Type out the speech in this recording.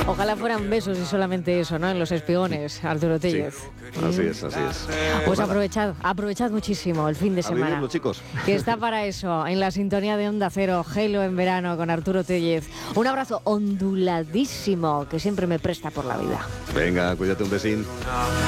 Ojalá fueran besos y solamente eso, ¿no? En los espigones, Arturo Tellez. Sí, así es. Pues aprovechad muchísimo el fin de semana. Vivirlo, chicos. Que está para eso, en la sintonía de Onda Cero, Gelo en verano con Arturo Tellez. Un abrazo onduladísimo que siempre me presta por la vida. Venga, cuídate, un besín.